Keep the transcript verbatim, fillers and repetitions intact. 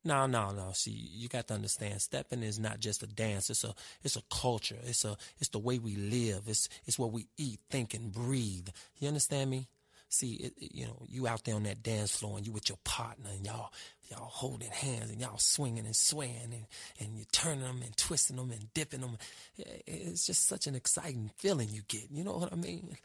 No, no, no. See, you got to understand, stepping is not just a dance. It's a, it's a culture. It's a, it's the way we live. It's, it's what we eat, think, and breathe. You understand me? See, it, it, you know, you out there on that dance floor and you with your partner and y'all, y'all holding hands and y'all swinging and swaying and, and you're turning them and twisting them and dipping them. It's just such an exciting feeling you get. You know what I mean?